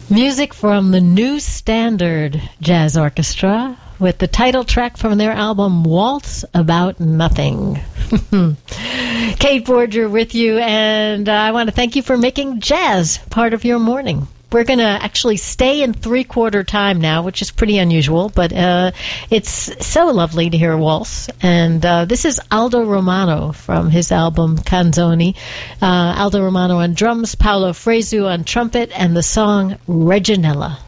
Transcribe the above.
Music from the New Standard Jazz Orchestra with the title track from their album Waltz About Nothing. Kate Borger with you, and I want to thank you for making jazz part of your morning. We're going to actually stay in three-quarter time now, which is pretty unusual, but it's so lovely to hear a waltz. And this is Aldo Romano from his album Canzoni. Aldo Romano on drums, Paolo Fresu on trumpet, and the song Reginella.